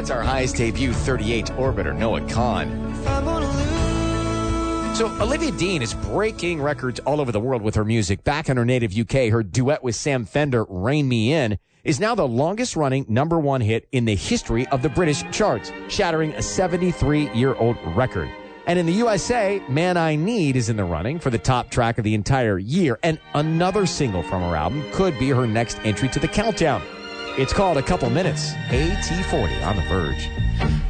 That's our highest debut 38 orbiter, Noah Kahan. So Olivia Dean is breaking records all over the world with her music. Back in her native UK, her duet with Sam Fender, Rain Me In, is now the longest-running #1 hit in the history of the British charts, shattering a 73-year-old record. And in the USA, Man I Need is in the running for the top track of the entire year. And another single from her album could be her next entry to the countdown. It's called A Couple Minutes, AT40 on The Verge.